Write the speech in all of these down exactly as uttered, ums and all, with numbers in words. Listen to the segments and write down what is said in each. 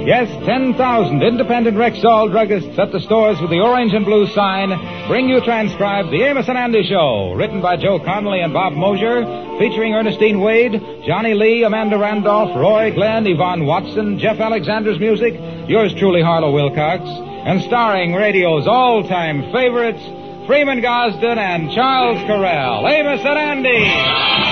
Yes, ten thousand independent Rexall druggists at the stores with the orange and blue sign bring you transcribed The Amos and Andy Show, written by Joe Connolly and Bob Mosier, featuring Ernestine Wade, Johnny Lee, Amanda Randolph, Roy Glenn, Yvonne Watson, Jeff Alexander's music, yours truly, Harlow Wilcox, and starring radio's all-time favorites, Freeman Gosden and Charles Correll. Amos and Andy!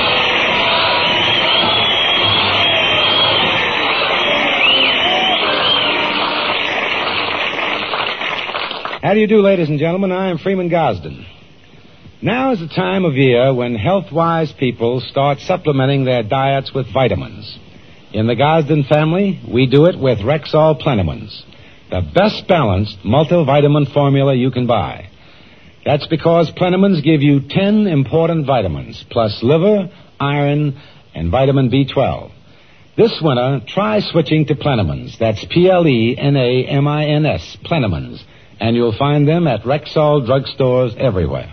How do you do, ladies and gentlemen? I am Freeman Gosden. Now is the time of year when health-wise people start supplementing their diets with vitamins. In the Gosden family, we do it with Rexall Plenimins, the best balanced multivitamin formula you can buy. That's because Plenimins give you ten important vitamins, plus liver, iron, and vitamin B twelve. This winter, try switching to Plenimins. That's P L E N A M I N S, Plenimins. And you'll find them at Rexall drugstores everywhere.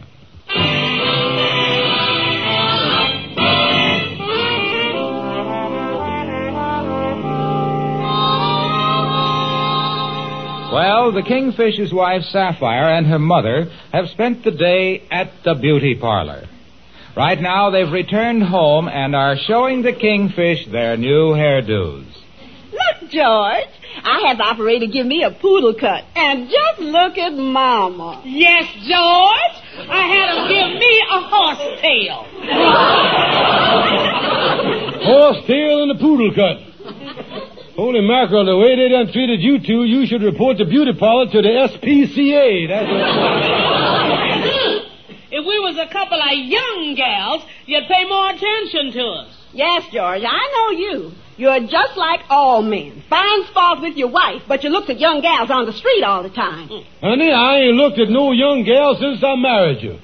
Well, the Kingfish's wife, Sapphire, and her mother have spent the day at the beauty parlor. Right now, they've returned home and are showing the Kingfish their new hairdos. Look, George, I had the operator give me a poodle cut. And just look at Mama. Yes, George, I had him give me a horsetail. Horsetail and a poodle cut. Holy mackerel, the way they done treated you two, you should report the beauty parlor to the S P C A. That's what... If we was a couple of young gals, you'd pay more attention to us. Yes, George, I know you. You're just like all men. Finds fault with your wife, but you look at young gals on the street all the time. Honey, I ain't looked at no young gal since I married you.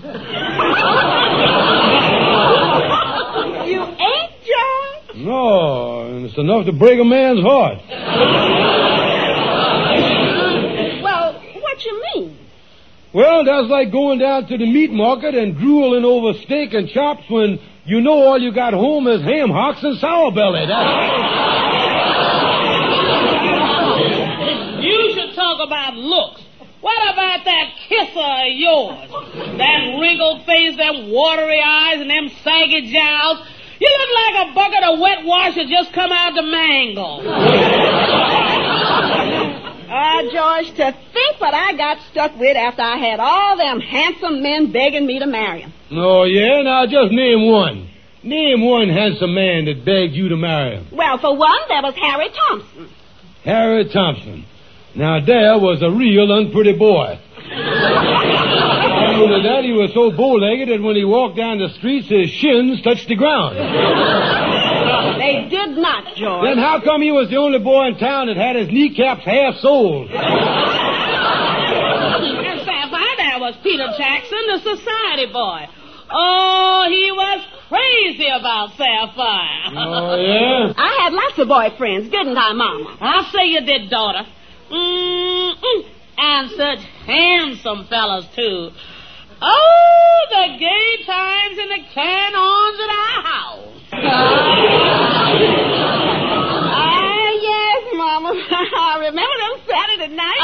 You ain't, George? No, and it's enough to break a man's heart. Well, what you mean? Well, that's like going down to the meat market and drooling over steak and chops when you know all you got home is ham hocks and sour belly. You should talk about looks. What about that kisser of yours? That wrinkled face, them watery eyes, and them saggy jowls. You look like a bucket of wet wash that just come out the mango. Ah, uh, George, to think what I got stuck with after I had all them handsome men begging me to marry him. Oh, yeah? Now, just name one. Name one handsome man that begged you to marry him. Well, for one, there was Harry Thompson. Harry Thompson. Now, there was a real unpretty boy. Only that, he was so bow-legged that when he walked down the streets, his shins touched the ground. They did not, George. Then how come he was the only boy in town that had his kneecaps half-soled? And Sapphire, there was Peter Jackson, the society boy. Oh, he was crazy about Sapphire. Oh, yeah? I had lots of boyfriends, didn't I, Mama? I'll say you did, daughter. Mm-mm. And such handsome fellas, too. Oh, the gay times and the can-ons at our house. Ah, yes, Mama. I remember them Saturday nights.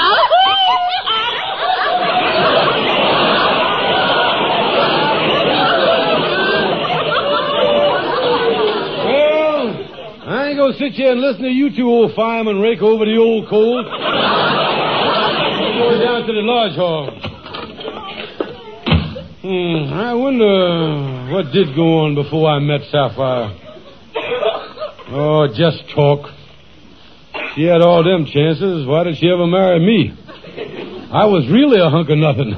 Well, I ain't gonna sit here and listen to you two old firemen rake over the old coal. I'm going down to the lodge hall. Hmm, I wonder what did go on before I met Sapphire. Oh, just talk. She had all them chances. Why did she ever marry me? I was really a hunk of nothing.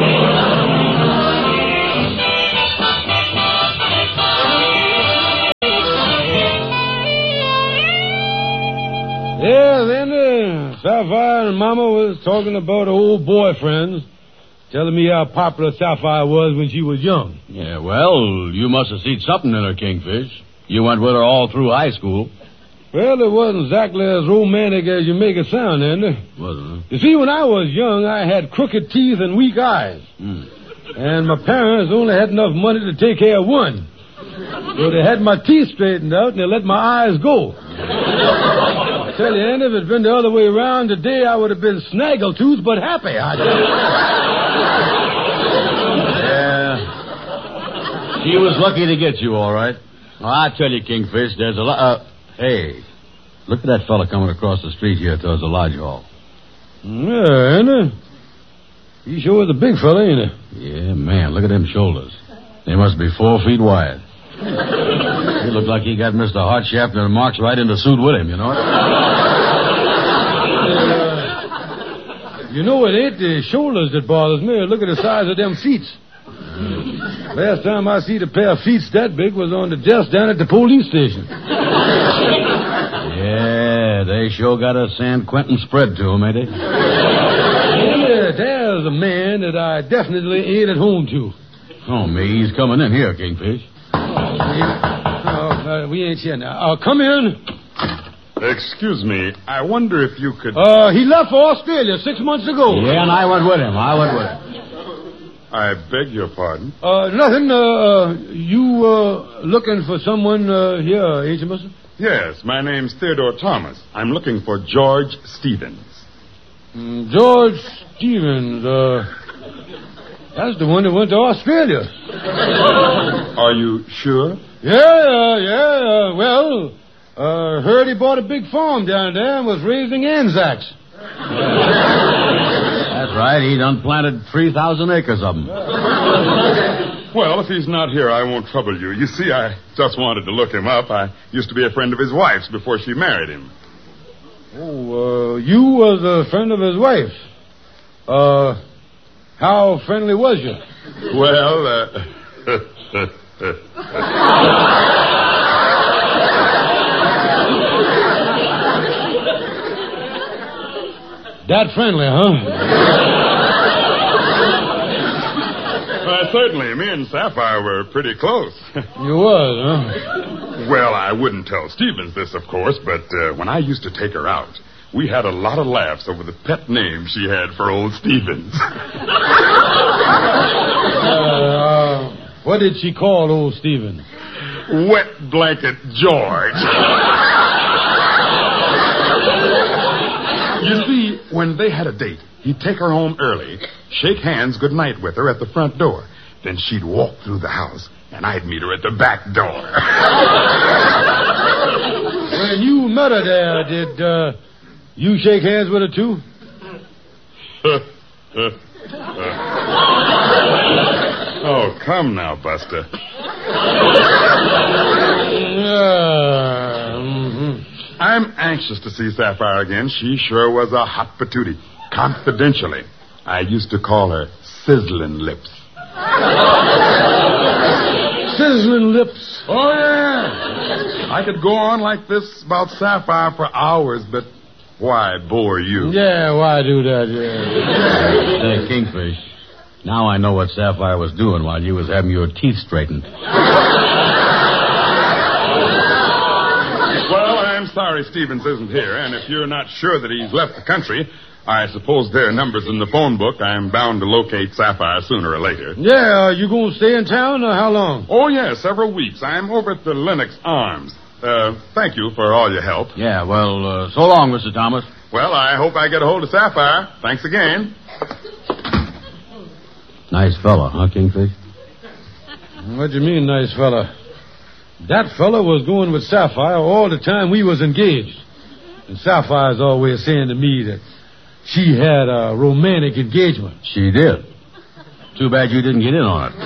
Yeah, then uh, Sapphire and Mama was talking about her old boyfriends, telling me how popular Sapphire was when she was young. Yeah, well, you must have seen something in her, Kingfish. You went with her all through high school. Well, it wasn't exactly as romantic as you make it sound, Andy. Wasn't it? You see, when I was young, I had crooked teeth and weak eyes. Mm. And my parents only had enough money to take care of one. So they had my teeth straightened out and they let my eyes go. I tell you, Andy, if it'd been the other way around today, I would have been snaggletooth but happy. I Yeah. She was lucky to get you, all right. Well, I tell you, Kingfish, there's a lot... Uh, hey, look at that fella coming across the street here towards the lodge hall. Yeah, Andy. He sure is a big fella, ain't he? Yeah, man, look at them shoulders. They must be four feet wide. He looked like he got Mister Hartshaft and Marks right into suit with him, you know? Uh, you know, it ain't the shoulders that bothers me. Look at the size of them feet. Last time I see a pair of feet that big was on the desk down at the police station. Yeah, they sure got a San Quentin spread to them, ain't they? Yeah, there's a man that I definitely ain't at home to. Oh, me, he's coming in here, Kingfish. Oh, uh, we ain't here now. Uh, come in. Excuse me. I wonder if you could... Uh, he left for Australia six months ago. Yeah, and I went with him. I went with him. I beg your pardon? Uh, nothing. Uh, you, uh, looking for someone, uh, here, ain't you, mister? Yes, my name's Theodore Thomas. I'm looking for George Stevens. Mm, George Stevens, uh... That's the one that went to Australia. Are you sure? Yeah, uh, yeah, uh, well, uh, heard he bought a big farm down there and was raising Anzacs. That's right. He done planted three thousand acres of them. Well, if he's not here, I won't trouble you. You see, I just wanted to look him up. I used to be a friend of his wife's before she married him. Oh, uh, you was a friend of his wife's. Uh, how friendly was you? Well, uh... that friendly, huh? Well, certainly. Me and Sapphire were pretty close. You was, huh? Well, I wouldn't tell Stevens this, of course, but uh, when I used to take her out, we had a lot of laughs over the pet name she had for old Stevens. uh, what did she call old Stevens? Wet Blanket George. You see, when they had a date, he'd take her home early, shake hands goodnight with her at the front door. Then she'd walk through the house, and I'd meet her at the back door. When you met her there, did uh, you shake hands with her, too? Oh, come now, Buster. Uh, mm-hmm. I'm anxious to see Sapphire again. She sure was a hot patootie. Confidentially, I used to call her Sizzling Lips. Sizzling Lips. Oh, yeah. I could go on like this about Sapphire for hours, but why bore you? Yeah, why do that, yeah. Say, Kingfish, now I know what Sapphire was doing while you was having your teeth straightened. Well, I'm sorry Stevens isn't here, and if you're not sure that he's left the country, I suppose there are numbers in the phone book. I'm bound to locate Sapphire sooner or later. Yeah, uh, you going to stay in town, or how long? Oh, yeah, several weeks. I'm over at the Lennox Arms. Uh, thank you for all your help. Yeah, well, uh, so long, Mister Thomas. Well, I hope I get a hold of Sapphire. Thanks again. Nice fella, huh, Kingfish? What do you mean, nice fella? That fella was going with Sapphire all the time we was engaged. And Sapphire's always saying to me that she had a romantic engagement. She did. Too bad you didn't get in on it.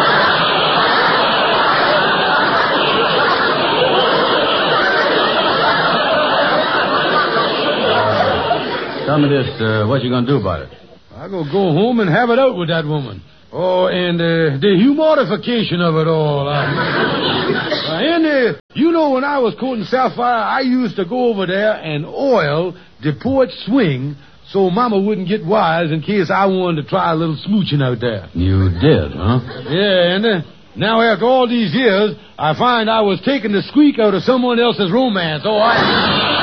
Tell me this, uh, what you gonna do about it? I go go home and have it out with that woman. Oh, and uh, the humorification of it all. Uh, uh, and, uh, you know, when I was courting Sapphire, I used to go over there and oil the porch swing so Mama wouldn't get wise in case I wanted to try a little smooching out there. You did, huh? Yeah, and uh, now after all these years, I find I was taking the squeak out of someone else's romance. Oh, I...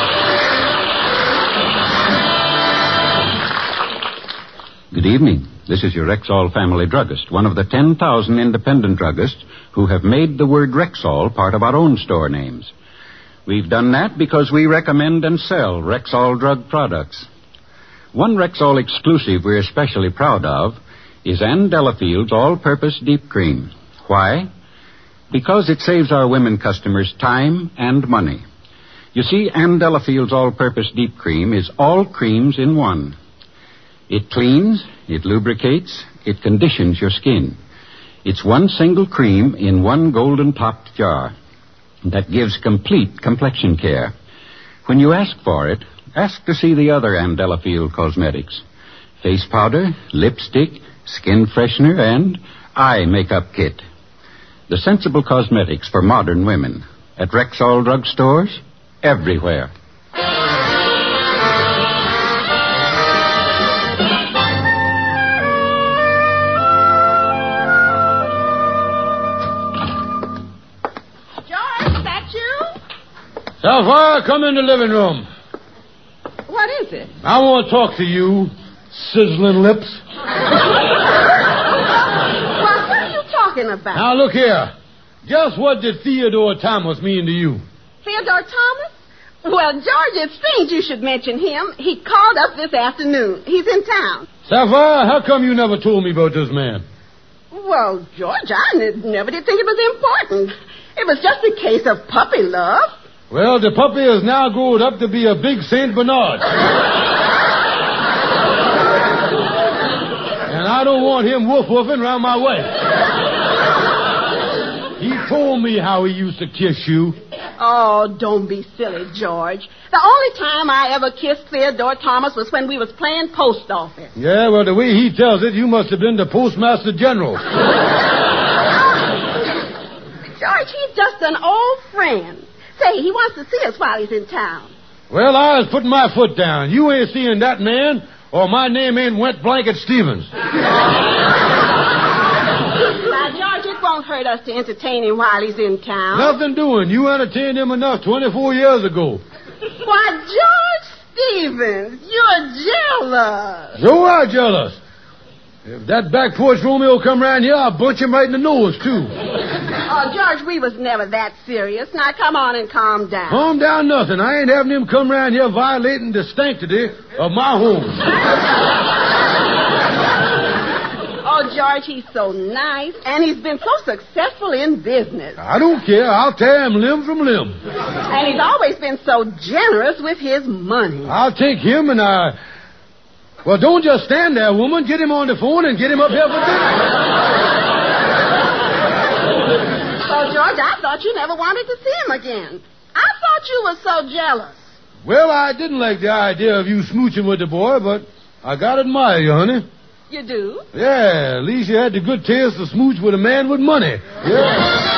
Good evening. This is your Rexall family druggist, one of the ten thousand independent druggists who have made the word Rexall part of our own store names. We've done that because we recommend and sell Rexall drug products. One Rexall exclusive we're especially proud of is Ann Delafield's All-Purpose Deep Cream. Why? Because it saves our women customers time and money. You see, Ann Delafield's All-Purpose Deep Cream is all creams in one. It cleans, it lubricates, it conditions your skin. It's one single cream in one golden-topped jar that gives complete complexion care. When you ask for it, ask to see the other Ann Delafield cosmetics. Face powder, lipstick, skin freshener, and eye makeup kit. The sensible cosmetics for modern women. At Rexall drugstores, everywhere. Sapphire, come in the living room. What is it? I want to talk to you, sizzling lips. Well, what are you talking about? Now, look here. Just what did Theodore Thomas mean to you? Theodore Thomas? Well, George, it's strange you should mention him. He called up this afternoon. He's in town. Sapphire, how come you never told me about this man? Well, George, I n- never did think it was important. It was just a case of puppy love. Well, the puppy has now grown up to be a big Saint Bernard. And I don't want him woof-woofing around my way. He told me how he used to kiss you. Oh, don't be silly, George. The only time I ever kissed Theodore Thomas was when we was playing post office. Yeah, well, the way he tells it, you must have been the Postmaster General. George, he's just an old friend. Say, he wants to see us while he's in town. Well, I was putting my foot down. You ain't seeing that man, or my name ain't Wet Blanket Stevens. Now, George, it won't hurt us to entertain him while he's in town. Nothing doing. You entertained him enough twenty-four years ago. Why, George Stevens, you're jealous. So I'm jealous. If that back porch Romeo come round here, I'll bunch him right in the nose, too. Oh, George, we was never that serious. Now, come on and calm down. Calm down nothing. I ain't having him come round here violating the sanctity of my home. Oh, George, he's so nice, and he's been so successful in business. I don't care. I'll tear him limb from limb. And he's always been so generous with his money. I'll take him and I... Well, don't just stand there, woman. Get him on the phone and get him up here for dinner. So, George, I thought you never wanted to see him again. I thought you were so jealous. Well, I didn't like the idea of you smooching with the boy, but I gotta admire you, honey. You do? Yeah, at least you had the good taste to smooch with a man with money. Yeah.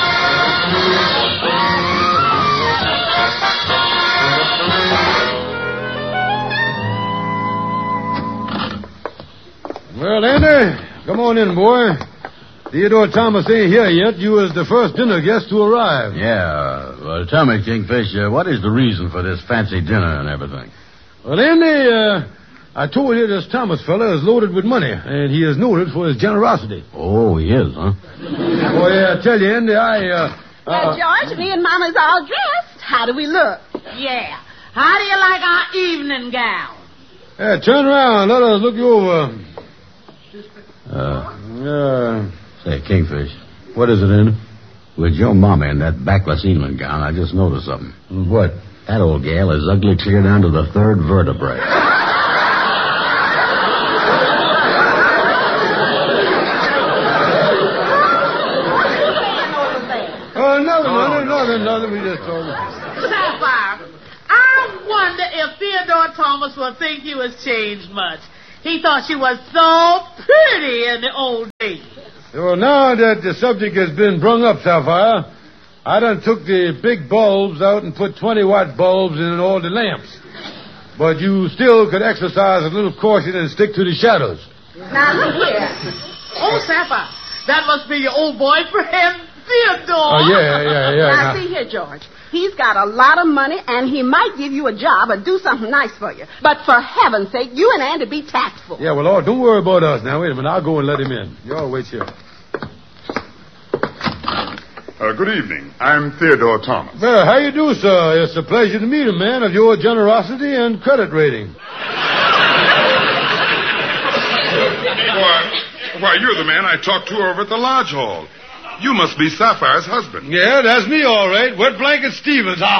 Well, Andy, come on in, boy. Theodore Thomas ain't here yet. You was the first dinner guest to arrive. Yeah. Well, tell me, Kingfish, uh, what is the reason for this fancy dinner and everything? Well, Andy, uh, I told you this Thomas fella is loaded with money, and he is noted for his generosity. Oh, he is, huh? Oh, yeah, I tell you, Andy, I, uh... Well, uh George, me and Mama's all dressed. How do we look? Yeah. How do you like our evening gown? Yeah, turn around. Let us look you over. Uh, Uh... say, Kingfish, What is it, Andy? with your mama in that backless evening gown, I just noticed something. What? That old gal is ugly clear down to the third vertebrae. Oh, nothing, nothing, nothing, nothing. We just told you. Sapphire, I wonder if Theodore Thomas will think you has changed much. He thought you was so pretty in the old days. Well, now that the subject has been brung up, Sapphire, I done took the big bulbs out and put twenty-watt bulbs in all the lamps. But you still could exercise a little caution and stick to the shadows. Now, look here. Oh, Sapphire, that must be your old boyfriend, Theodore. Oh, yeah, yeah, yeah. Now, see here, George. He's got a lot of money, and he might give you a job or do something nice for you. But for heaven's sake, you and Andy be tactful. Yeah, well, Lord, don't worry about us. Now, wait a minute. I'll go and let him in. You all wait here. Uh, good evening. I'm Theodore Thomas. Well, how you do, sir? It's a pleasure to meet a man of your generosity and credit rating. Why, why, you're the man I talked to over at the lodge hall. You must be Sapphire's husband. Yeah, that's me, all right. Wet Blanket Stevens. Well,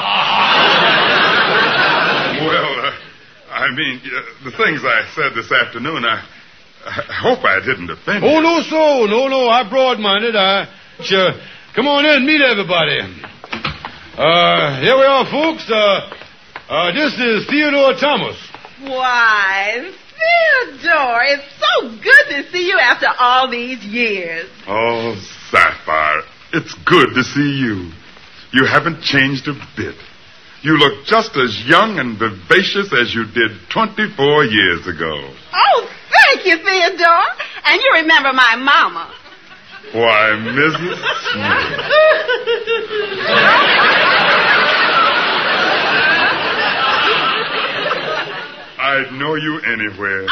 uh, I mean, uh, the things I said this afternoon, I, I hope I didn't offend you. Oh, no, so. No, no, I broad-minded. I... Sure. Come on in, meet everybody. Uh, here we are, folks. Uh, uh, this is Theodore Thomas. Why, Theodore, it's so good to see you after all these years. Oh, Sapphire, it's good to see you. You haven't changed a bit. You look just as young and vivacious as you did twenty-four years ago. Oh, thank you, Theodore. And you remember my mama. Why, Missus Smith. I'd know you anywhere.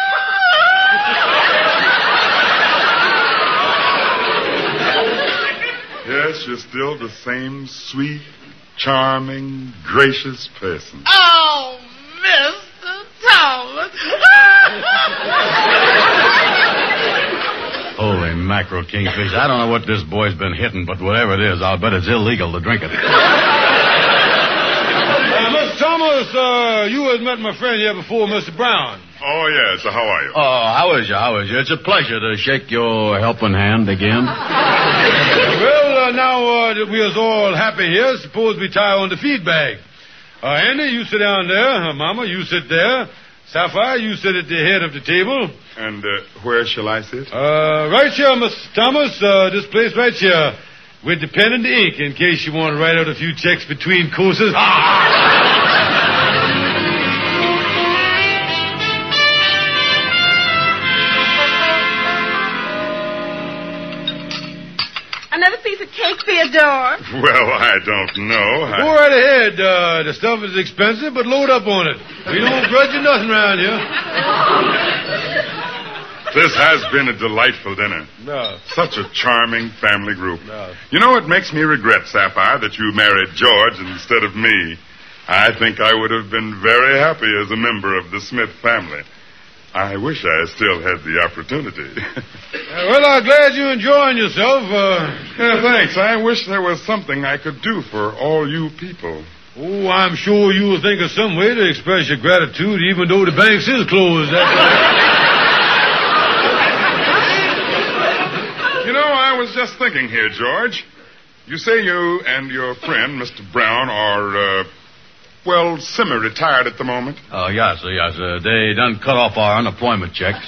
Yes, you're still the same sweet, charming, gracious person. Oh, Mister Thomas. Holy mackerel, Kingfish. I don't know what this boy's been hitting, but whatever it is, I'll bet it's illegal to drink it. Uh, Mister Thomas, uh, you had met my friend here before, Mister Brown. Oh, yes. How are you? Oh, how is you? How is you? It's a pleasure to shake your helping hand again. Well, uh, now uh, that we are all happy here, suppose we tie on the feed bag. Uh, Andy, you sit down there. Uh, Mama, you sit there. Sapphire, you sit at the head of the table. And uh, where shall I sit? Uh, right here, Mister Thomas. Uh, this place right here. With the pen and the ink in case you want to write out a few checks between courses. Another piece of cake, Theodore. Well, I don't know. I... Go right ahead. Uh, the stuff is expensive, but load up on it. We don't grudge you nothing around here. This has been a delightful dinner. No. Such a charming family group. No. You know, it makes me regret, Sapphire, that you married George instead of me. I think I would have been very happy as a member of the Smith family. I wish I still had the opportunity. Uh, well, I'm glad you're enjoying yourself. Uh, yeah, thanks. I wish there was something I could do for all you people. Oh, I'm sure you will think of some way to express your gratitude, even though the banks is closed. You know, I was just thinking here, George. You say you and your friend, Mister Brown, are, uh, well, semi-retired at the moment. Oh, yes, sir, yes, sir. They done cut off our unemployment checks.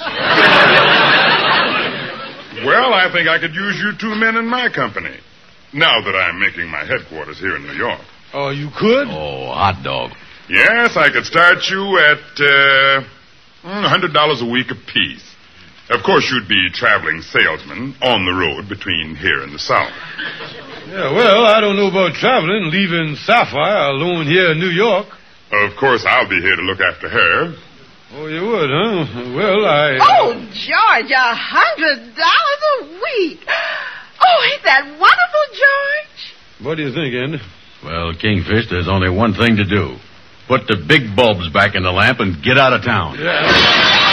Well, I think I could use you two men in my company, now that I'm making my headquarters here in New York. Oh, you could? Oh, hot dog. Yes, I could start you at uh, one hundred dollars a week apiece. Of course, you'd be traveling salesman on the road between here and the South. Yeah, well, I don't know about traveling, leaving Sapphire alone here in New York. Of course, I'll be here to look after her. Oh, you would, huh? Well, I... Oh, George, a hundred dollars a week. Oh, ain't that wonderful, George? What do you think, Andy? Well, Kingfish, there's only one thing to do. Put the big bulbs back in the lamp and get out of town. Yeah.